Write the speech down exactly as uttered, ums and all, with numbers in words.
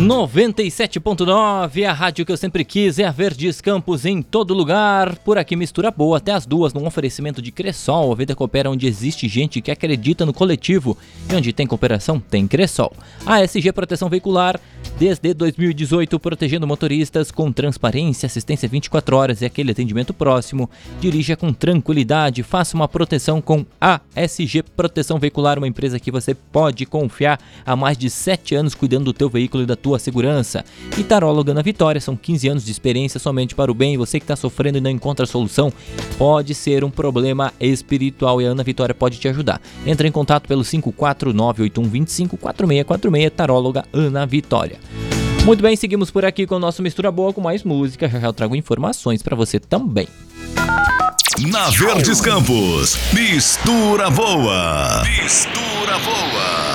noventa e sete ponto nove, a rádio que eu sempre quis, é a Verdes Campos em todo lugar. Por aqui mistura boa até as duas, num oferecimento de Cressol. A vida coopera onde existe gente que acredita no coletivo. E onde tem cooperação, tem Cressol. A S G Proteção Veicular, desde dois mil e dezoito, protegendo motoristas com transparência, assistência vinte e quatro horas e aquele atendimento próximo. Dirija com tranquilidade, faça uma proteção com a S G Proteção Veicular, uma empresa que você pode confiar há mais de sete anos cuidando do teu veículo e da tua segurança. E Taróloga na Vitória, são quinze anos de experiência somente para o bem. Você que está sofrendo e não encontra solução, pode ser um problema espiritual e a Ana Vitória pode te ajudar. Entra em contato pelo cinco quatro nove oito um dois cinco quatro seis quatro seis, Taróloga Ana Vitória. Muito bem, seguimos por aqui com o nosso Mistura Boa com mais música. Já já eu trago informações para você também. Na Verdes Campos, Mistura Boa. Mistura Boa.